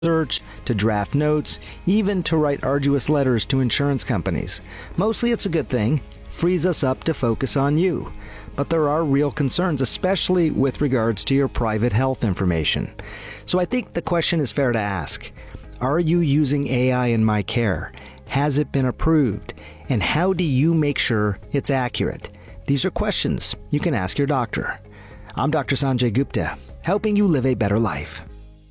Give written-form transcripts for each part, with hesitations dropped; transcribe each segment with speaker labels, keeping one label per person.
Speaker 1: research, to draft notes, even to write arduous letters to insurance companies. Mostly it's a good thing. Frees us up to focus on you. But there are real concerns, especially with regards to your private health information. So I think the question is fair to ask. Are you using AI in My Care? Has it been approved? And how do you make sure it's accurate? These are questions you can ask your doctor. I'm Dr. Sanjay Gupta, helping you live a better life.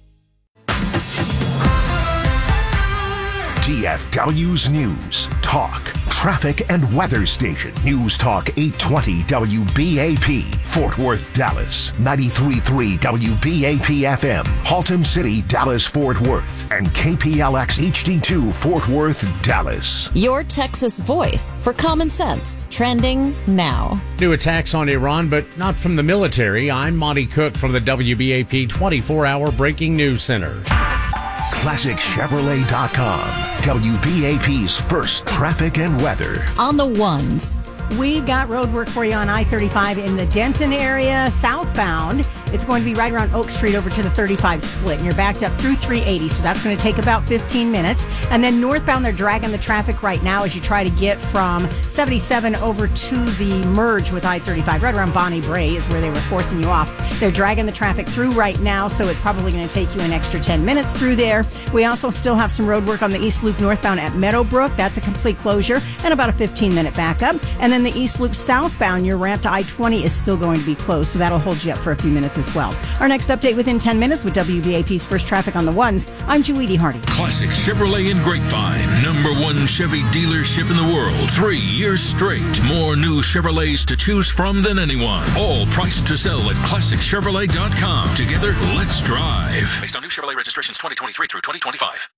Speaker 2: DFW's News, Talk, Traffic and Weather Station. News Talk 820 WBAP, Fort Worth, Dallas. 93.3 WBAP FM, Haltom City, Dallas, Fort Worth. And KPLX HD2, Fort Worth, Dallas.
Speaker 3: Your Texas voice for common sense. Trending now.
Speaker 4: New attacks on Iran, but not from the military. I'm Monty Cook from the WBAP 24-hour Breaking News Center.
Speaker 2: ClassicChevrolet.com. WBAP's first traffic and weather.
Speaker 3: On the ones.
Speaker 5: We've got road work for you on I-35 in the Denton area, southbound. It's going to be right around Oak Street over to the 35 split, and you're backed up through 380, so that's going to take about 15 minutes. And then northbound, they're dragging the traffic right now as you try to get from 77 over to the merge with I-35. Right around Bonnie Bray is where they were forcing you off. They're dragging the traffic through right now, so it's probably going to take you an extra 10 minutes through there. We also still have some road work on the East Loop northbound at Meadowbrook. That's a complete closure and about a 15-minute backup. And then the East Loop southbound, your ramp to I-20 is still going to be closed, so that'll hold you up for a few minutes as well. Our next update within 10 minutes with WBAP's first traffic on the ones. I'm Julie Hardy.
Speaker 6: Classic Chevrolet in Grapevine. #1 Chevy dealership in the world. 3 years straight. More new Chevrolets to choose from than anyone. All priced to sell at ClassicChevrolet.com. Together, let's drive. Based on new Chevrolet registrations 2023 through 2025.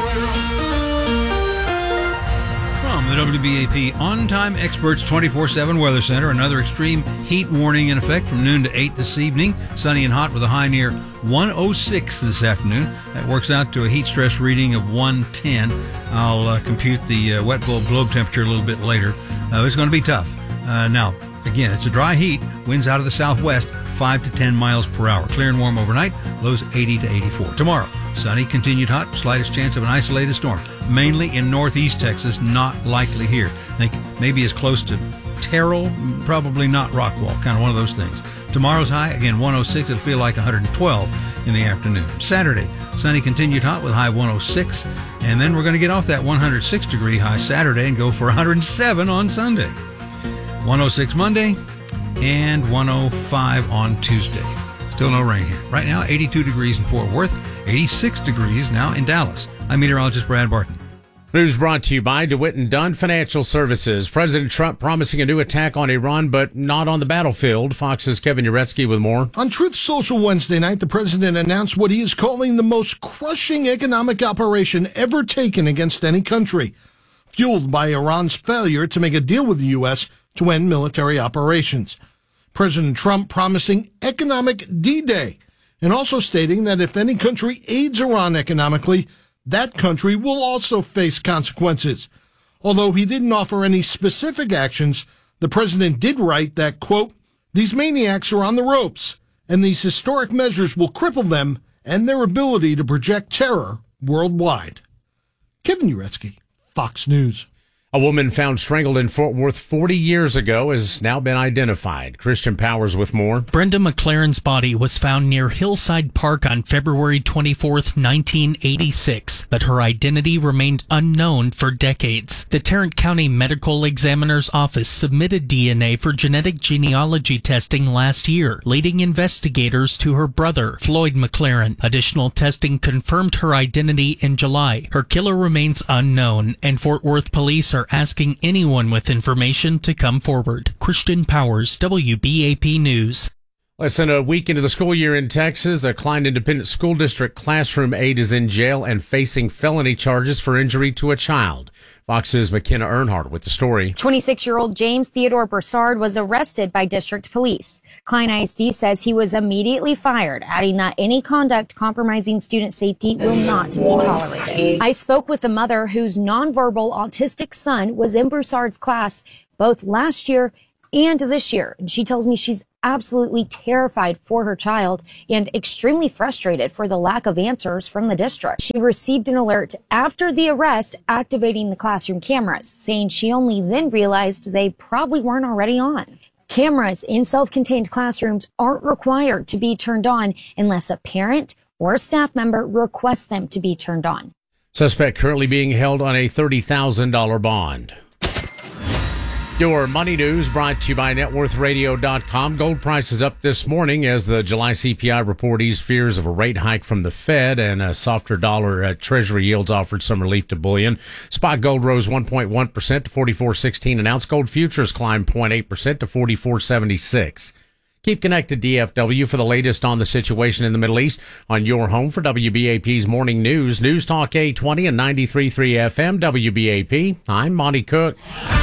Speaker 7: From the WBAP On-Time Experts 24/7 Weather Center, another extreme heat warning in effect from noon to 8 this evening. Sunny and hot with a high near 106 this afternoon. That works out to a heat stress reading of 110. I'll compute the wet bulb globe temperature a little bit later. It's going to be tough. Now, again, it's a dry heat. Winds out of the southwest, 5 to 10 miles per hour. Clear and warm overnight, lows 80 to 84. Tomorrow, sunny, continued hot, slightest chance of an isolated storm. Mainly in northeast Texas, not likely here. I think maybe as close to Terrell, probably not Rockwall, kind of one of those things. Tomorrow's high, again, 106. It'll feel like 112 in the afternoon. Saturday, sunny, continued hot with high 106. And then we're going to get off that 106-degree high Saturday and go for 107 on Sunday. 106 Monday and 105 on Tuesday. Still no rain here. Right now, 82 degrees in Fort Worth, 86 degrees now in Dallas. I'm meteorologist Brad Barton.
Speaker 4: News brought to you by DeWitt and Dunn Financial Services. President Trump promising a new attack on Iran, but not on the battlefield. Fox's Kevin Uretsky with more.
Speaker 8: On Truth Social Wednesday night, the president announced what he is calling the most crushing economic operation ever taken against any country, fueled by Iran's failure to make a deal with the U.S. to end military operations. President Trump promising economic D-Day, and also stating that if any country aids Iran economically, that country will also face consequences. Although he didn't offer any specific actions, the president did write that, quote, "These maniacs are on the ropes, and these historic measures will cripple them and their ability to project terror worldwide." Kevin Uretsky, Fox News.
Speaker 4: A woman found strangled in Fort Worth 40 years ago has now been identified. Christian Powers with more.
Speaker 9: Brenda McLaren's body was found near Hillside Park on February 24th, 1986, but her identity remained unknown for decades. The Tarrant County Medical Examiner's Office submitted DNA for genetic genealogy testing last year, leading investigators to her brother, Floyd McLaren. Additional testing confirmed her identity in July. Her killer remains unknown, and Fort Worth police are asking anyone with information to come forward. Christian Powers, WBAP News.
Speaker 4: Less than a week into the school year in Texas, a Klein Independent School District classroom aide is in jail and facing felony charges for injury to a child. Fox's McKenna Earnhardt with the story.
Speaker 10: 26-year-old James Theodore Broussard was arrested by district police. Klein ISD says he was immediately fired, adding that any conduct compromising student safety will not be tolerated. I spoke with the mother whose nonverbal autistic son was in Broussard's class both last year and this year. And she tells me she's absolutely terrified for her child and extremely frustrated for the lack of answers from the district. She received an alert after the arrest activating the classroom cameras, saying she only then realized they probably weren't already on. Cameras in self-contained classrooms aren't required to be turned on unless a parent or a staff member requests them to be turned on.
Speaker 4: Suspect currently being held on a $30,000 bond. Your money news brought to you by networthradio.com. Gold prices up this morning as the July CPI report eased fears of a rate hike from the Fed and a softer dollar. Treasury yields offered some relief to bullion. Spot gold rose 1.1% to $44.16 an ounce. Gold futures climbed 0.8% to $44.76. Keep connected, DFW, for the latest on the situation in the Middle East on your home for WBAP's Morning News. News Talk 820 and 93.3 FM, WBAP. I'm Monty Cook.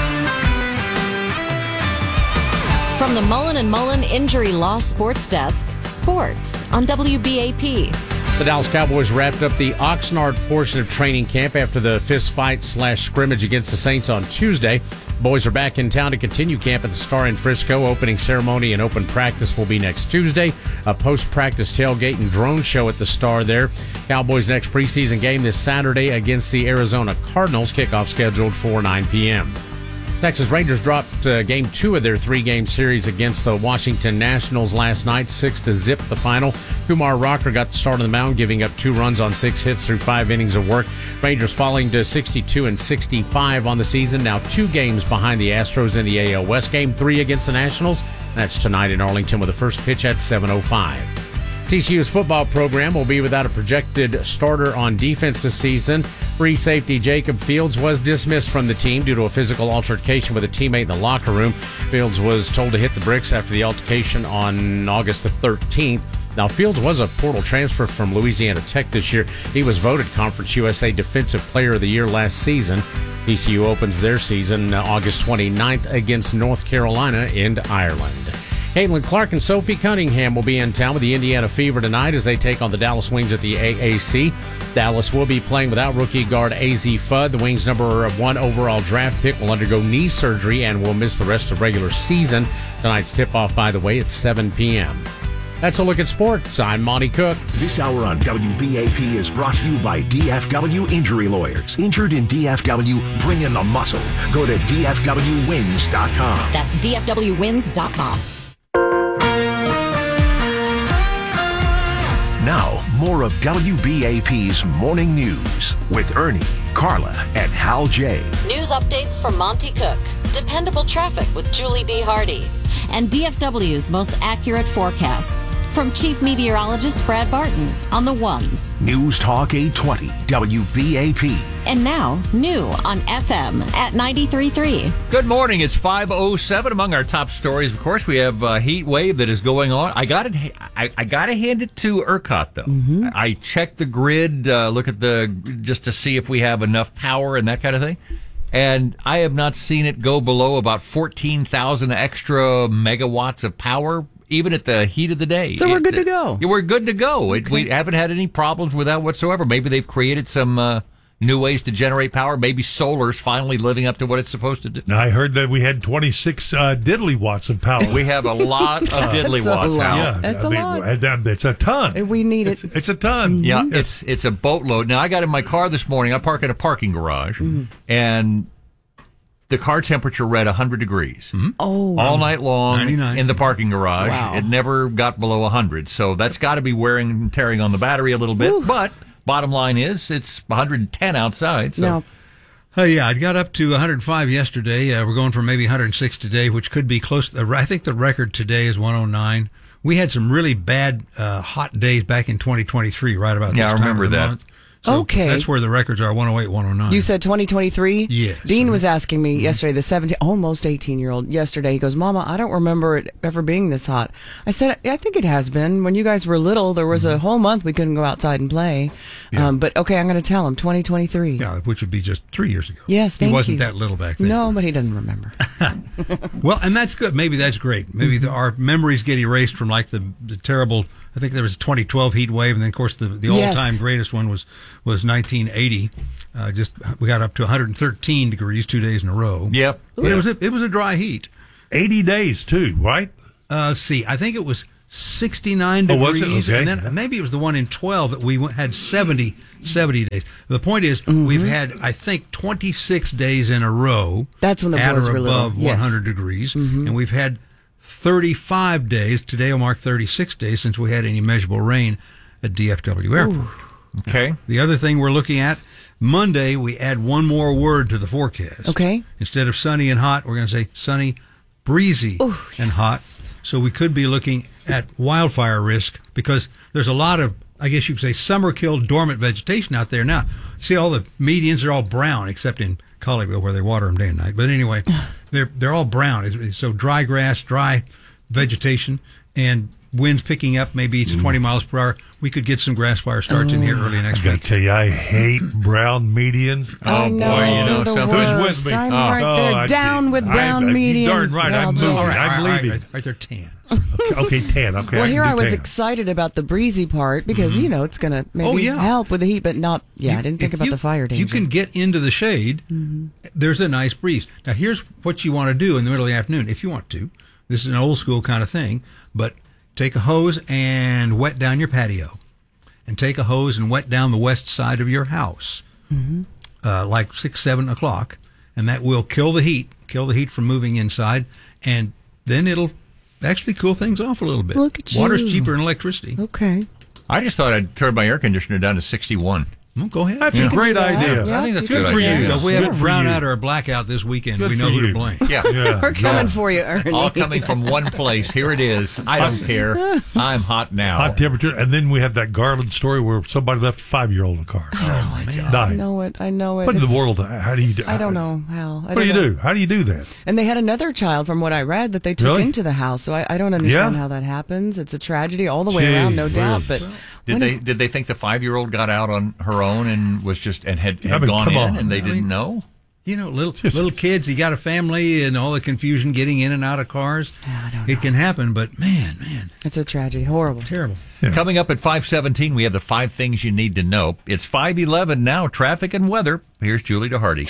Speaker 3: From the Mullen & Mullen Injury Law Sports Desk, sports on WBAP.
Speaker 4: The Dallas Cowboys wrapped up the Oxnard portion of training camp after the fist fight / scrimmage against the Saints on Tuesday. Boys are back in town to continue camp at the Star in Frisco. Opening ceremony and open practice will be next Tuesday. A post-practice tailgate and drone show at the Star there. Cowboys' next preseason game this Saturday against the Arizona Cardinals. Kickoff scheduled for 9 p.m. Texas Rangers dropped Game 2 of their 3-game series against the Washington Nationals last night, 6-0 the final. Kumar Rocker got the start on the mound, giving up 2 runs on 6 hits through 5 innings of work. Rangers falling to 62-65 on the season, now 2 games behind the Astros in the AL West. Game 3 against the Nationals, that's tonight in Arlington with the first pitch at 7:05. TCU's football program will be without a projected starter on defense this season. Free safety Jacob Fields was dismissed from the team due to a physical altercation with a teammate in the locker room. Fields was told to hit the bricks after the altercation on August the 13th. Now, Fields was a portal transfer from Louisiana Tech this year. He was voted Conference USA Defensive Player of the Year last season. TCU opens their season August 29th against North Carolina in Ireland. Caitlin Clark and Sophie Cunningham will be in town with the Indiana Fever tonight as they take on the Dallas Wings at the AAC. Dallas will be playing without rookie guard AZ Fudd. The Wings' number 1 overall draft pick will undergo knee surgery and will miss the rest of regular season. Tonight's tip-off, by the way, at 7 p.m. That's a look at sports. I'm Monty Cook.
Speaker 2: This hour on WBAP is brought to you by DFW Injury Lawyers. Injured in DFW, bring in the muscle. Go to DFWWins.com.
Speaker 3: That's DFWWins.com.
Speaker 2: Now, more of WBAP's Morning News with Ernie, Carla, and Hal J.
Speaker 3: News updates from Monty Cook. Dependable traffic with Julie D. Hardy. And DFW's most accurate forecast. From Chief Meteorologist Brad Barton on the ones.
Speaker 2: News Talk 820 WBAP.
Speaker 3: And now, new on FM at 93.3.
Speaker 11: Good morning. It's 5:07. Among our top stories, of course, we have a heat wave that is going on. I got to hand it to ERCOT, though. Mm-hmm. I checked the grid, look at just to see if we have enough power and that kind of thing. And I have not seen it go below about 14,000 extra megawatts of power, even at the heat of the day.
Speaker 12: So we're good to go.
Speaker 11: We're good to go.
Speaker 12: Okay.
Speaker 11: We haven't had any problems with that whatsoever. Maybe they've created some new ways to generate power. Maybe solar's finally living up to what it's supposed to do.
Speaker 13: Now, I heard that we had 26 diddly watts of power.
Speaker 11: We have a lot of diddly watts now.
Speaker 12: Yeah, that's a lot.
Speaker 13: It's a ton.
Speaker 12: We need it.
Speaker 13: It's a ton.
Speaker 11: Yeah, it's a boatload. Now, I got in my car this morning. I park in a parking garage, and the car temperature read 100 degrees.
Speaker 12: Mm-hmm. Oh,
Speaker 11: all night long
Speaker 13: 99.
Speaker 11: In the parking garage.
Speaker 12: Wow.
Speaker 11: It never got below 100. So that's got to be wearing and tearing on the battery a little bit.
Speaker 12: Ooh.
Speaker 11: But bottom line is it's 110 outside. So.
Speaker 12: No.
Speaker 7: Yeah, I got up to 105 yesterday. We're going for maybe 106 today, which could be close. I think the record today is 109. We had some really bad hot days back in 2023, right about this time.
Speaker 11: Yeah, I remember
Speaker 7: of the
Speaker 11: that.
Speaker 7: month. So
Speaker 12: okay.
Speaker 7: That's where the records are, 108, 109.
Speaker 12: You said 2023?
Speaker 7: Yes.
Speaker 12: Dean was asking me yesterday, the almost 18-year-old, yesterday, he goes, Mama, I don't remember it ever being this hot. I said, I think it has been. When you guys were little, there was a whole month we couldn't go outside and play.
Speaker 7: Yeah.
Speaker 12: But okay, I'm going to tell him, 2023.
Speaker 7: Yeah, which would be just 3 years ago.
Speaker 12: Yes, thank you.
Speaker 7: He wasn't that little back then.
Speaker 12: No, but he doesn't remember.
Speaker 7: Well, and that's good. Maybe that's great. Maybe our memories get erased from like the terrible, I think there was a 2012 heat wave, and then of course the all-time greatest one was 1980. We got up to 113 degrees 2 days in a row.
Speaker 11: Yep.
Speaker 7: But it was a dry heat.
Speaker 13: 80 days, too, right?
Speaker 7: See, I think it was 69 degrees.
Speaker 13: Was it? Okay.
Speaker 7: And then maybe it was the one in 12 that we had 70 days. The point is, we've had, I think, 26 days in a row.
Speaker 12: That's when the
Speaker 7: at
Speaker 12: boys
Speaker 7: or
Speaker 12: were little.
Speaker 7: above 100 degrees. And we've had 35 days. Today will mark 36 days since we had any measurable rain at DFW Airport.
Speaker 11: Ooh. Okay.
Speaker 7: The other thing we're looking at, Monday, we add one more word to the forecast.
Speaker 12: Okay.
Speaker 7: Instead of sunny and hot, we're going to say sunny, breezy, and hot. So we could be looking at wildfire risk because there's a lot of, I guess you could say, summer-killed dormant vegetation out there now. See, all the medians are all brown, except in Colleyville where they water them day and night. But anyway, they're all brown. So dry grass, dry vegetation, and winds picking up maybe to 20 miles per hour. We could get some grass fire starts in here early next week.
Speaker 13: I got to tell you, I hate brown medians.
Speaker 11: Oh, boy, you know something.
Speaker 13: Who's with me?
Speaker 12: I'm right there, down with brown medians.
Speaker 13: Darn right, I'm moving. I'm leaving.
Speaker 7: Right, they're tan.
Speaker 13: Okay, tan. Okay.
Speaker 12: Well, here I was excited about the breezy part because, it's going to maybe help with the heat, but not, I didn't think about the fire danger.
Speaker 7: You can get into the shade. There's a nice breeze. Now, here's what you want to do in the middle of the afternoon, if you want to. This is an old school kind of thing, but take a hose and wet down your patio. And take a hose and wet down the west side of your house, like 6, 7 o'clock. And that will kill the heat from moving inside. And then it'll actually cool things off a little bit.
Speaker 12: Look at you.
Speaker 7: Water's cheaper than electricity.
Speaker 12: Okay.
Speaker 11: I just thought I'd turn my air conditioner down to 61.
Speaker 7: Well, go ahead.
Speaker 13: That's a great idea.
Speaker 11: I think that's a good
Speaker 13: for
Speaker 11: idea.
Speaker 13: you.
Speaker 7: So if we have a
Speaker 13: Good for
Speaker 7: brownout
Speaker 13: you.
Speaker 7: or a blackout this weekend,
Speaker 13: Good
Speaker 7: we know
Speaker 13: for
Speaker 7: who to
Speaker 13: you.
Speaker 7: blame.
Speaker 11: Yeah.
Speaker 12: We're coming for you, Ernie.
Speaker 11: All coming from one place. Here it is. I don't care. I'm hot now.
Speaker 13: Hot temperature. And then we have that Garland story where somebody left a 5-year-old in the car.
Speaker 12: Oh,
Speaker 13: Died.
Speaker 12: I know it.
Speaker 13: What in the world? How do you do?
Speaker 12: I don't know how.
Speaker 13: What do you do? How do you do that?
Speaker 12: And they had another child, from what I read, that they took
Speaker 13: Really?
Speaker 12: into the house. So I don't understand how that happens. It's a tragedy all the way around, no doubt. But
Speaker 11: did they think the 5-year-old got out on her own and was just had
Speaker 13: I mean,
Speaker 11: gone
Speaker 13: come
Speaker 11: in
Speaker 13: on.
Speaker 11: and they didn't know?
Speaker 7: You know, little kids, you got a family and all the confusion getting in and out of cars. It can happen, but man.
Speaker 12: It's a tragedy. Horrible.
Speaker 7: Terrible.
Speaker 13: Yeah.
Speaker 11: Coming up at 5:17, we have the 5 things you need to know. It's 5:11 now, traffic and weather. Here's Julie DeHardy.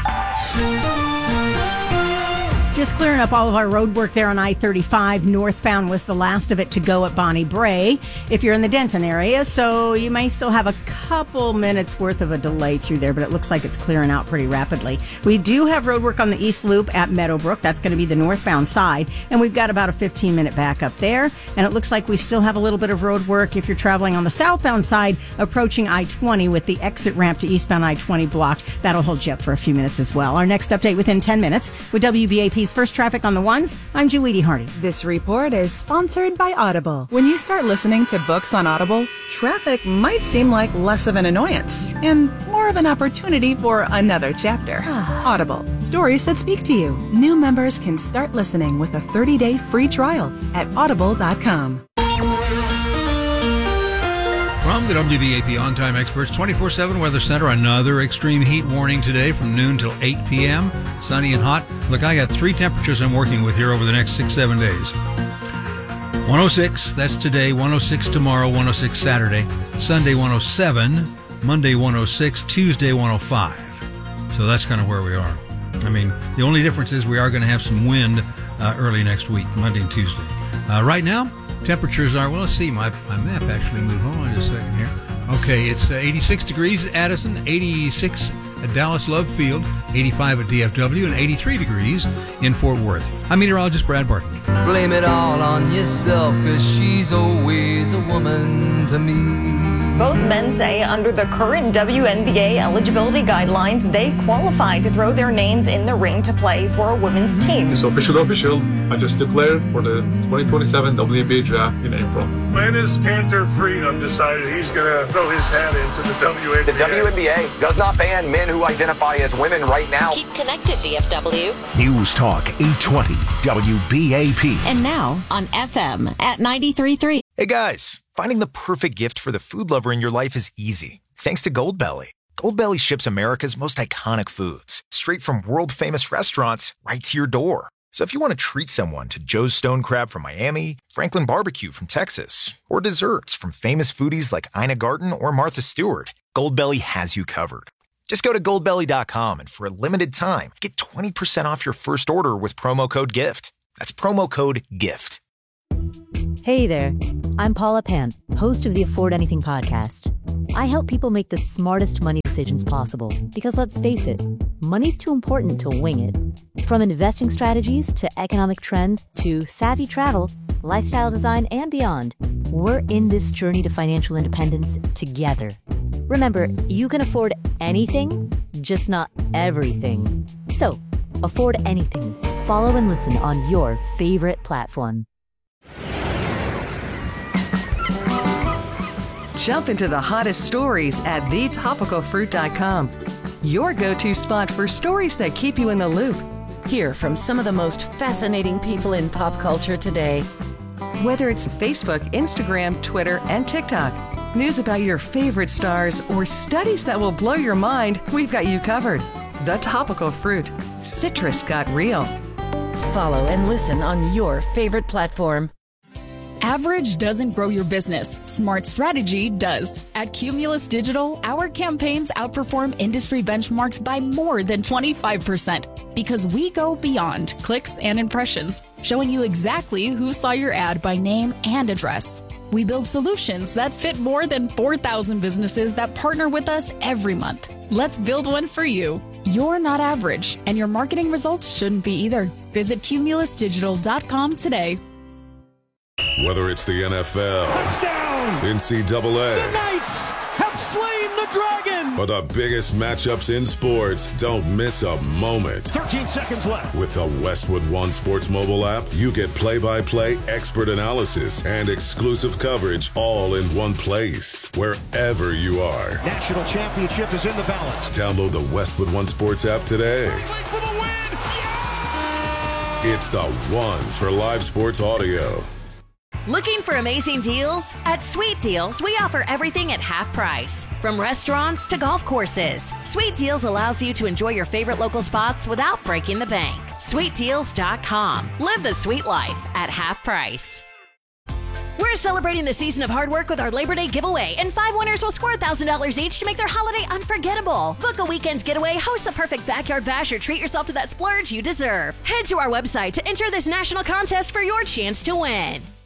Speaker 5: Just clearing up all of our road work there on I-35. Northbound was the last of it to go at Bonnie Bray if you're in the Denton area. So you may still have a couple minutes worth of a delay through there, but it looks like it's clearing out pretty rapidly. We do have road work on the East Loop at Meadowbrook. That's going to be the northbound side. And we've got about a 15-minute backup there. And it looks like we still have a little bit of road work if you're traveling on the southbound side, approaching I-20 with the exit ramp to eastbound I-20 blocked. That'll hold you up for a few minutes as well. Our next update within 10 minutes with WBAP's First Traffic on the Ones. I'm Julie DeHardy.
Speaker 14: This report is sponsored by Audible. When you start listening to books on Audible, traffic might seem like less of an annoyance and more of an opportunity for another chapter. Audible, stories that speak to you. New members can start listening with a 30-day free trial at audible.com.
Speaker 7: From the WBAP On-Time Experts 24/7 Weather Center, another extreme heat warning today from noon till 8 p.m. Sunny and hot. Look, I got 3 temperatures I'm working with here over the next 6-7 days. 106, that's today. 106 tomorrow. 106 Saturday. Sunday 107. Monday 106. Tuesday 105. So that's kind of where we are. I mean, the only difference is we are going to have some wind early next week, Monday and Tuesday. Right now, temperatures are, well, let's see, my map actually moved. Hold on just a second here. Okay, it's 86 degrees at Addison, 86 at Dallas Love Field, 85 at DFW, and 83 degrees in Fort Worth. I'm meteorologist Brad Barton.
Speaker 15: Blame it all on yourself, 'cause she's always a woman to me.
Speaker 16: Both men say under the current WNBA eligibility guidelines, they qualify to throw their names in the ring to play for a women's team.
Speaker 17: It's official. I just declared for the 2027 WNBA draft in April.
Speaker 18: When is Panther Freedom decided he's going to throw his hat into the WNBA?
Speaker 19: The WNBA does not ban men who identify as women right now.
Speaker 3: Keep connected, DFW.
Speaker 2: News Talk 820 WBAP.
Speaker 3: And now on FM at 93.3.
Speaker 20: Hey guys, finding the perfect gift for the food lover in your life is easy. Thanks to Goldbelly. Goldbelly ships America's most iconic foods straight from world-famous restaurants right to your door. So if you want to treat someone to Joe's Stone Crab from Miami, Franklin Barbecue from Texas, or desserts from famous foodies like Ina Garten or Martha Stewart, Goldbelly has you covered. Just go to goldbelly.com and for a limited time, get 20% off your first order with promo code GIFT. That's promo code GIFT.
Speaker 21: Hey there, I'm Paula Pant, host of the Afford Anything podcast. I help people make the smartest money decisions possible because, let's face it, money's too important to wing it. From investing strategies to economic trends to savvy travel, lifestyle design, and beyond, we're in this journey to financial independence together. Remember, you can afford anything, just not everything. So, afford anything. Follow and listen on your favorite platform.
Speaker 22: Jump into the hottest stories at thetopicalfruit.com. Your go-to spot for stories that keep you in the loop. Hear from some of the most fascinating people in pop culture today. Whether it's Facebook, Instagram, Twitter, and TikTok, news about your favorite stars, or studies that will blow your mind, we've got you covered. The Topical Fruit. Citrus got real. Follow and listen on your favorite platform.
Speaker 23: Average doesn't grow your business. Smart strategy does. At Cumulus Digital, our campaigns outperform industry benchmarks by more than 25% because we go beyond clicks and impressions, showing you exactly who saw your ad by name and address. We build solutions that fit more than 4,000 businesses that partner with us every month. Let's build one for you. You're not average, and your marketing results shouldn't be either. Visit cumulusdigital.com today.
Speaker 24: Whether it's the NFL, touchdown, NCAA,
Speaker 25: the Knights have slain the dragon,
Speaker 24: or the biggest matchups in sports, don't miss a moment.
Speaker 25: 13 seconds left.
Speaker 24: With the Westwood One Sports mobile app, you get play-by-play expert analysis and exclusive coverage all in one place, wherever you are.
Speaker 25: National championship is in the balance.
Speaker 24: Download the Westwood One Sports app today.
Speaker 25: For the win. Yeah!
Speaker 24: It's the one for live sports audio.
Speaker 26: Looking for amazing deals? At Sweet Deals, we offer everything at half price. From restaurants to golf courses, Sweet Deals allows you to enjoy your favorite local spots without breaking the bank. SweetDeals.com. Live the sweet life at half price. We're celebrating the season of hard work with our Labor Day giveaway, and 5 winners will score $1,000 each to make their holiday unforgettable. Book a weekend getaway, host the perfect backyard bash, or treat yourself to that splurge you deserve. Head to our website to enter this national contest for your chance to win.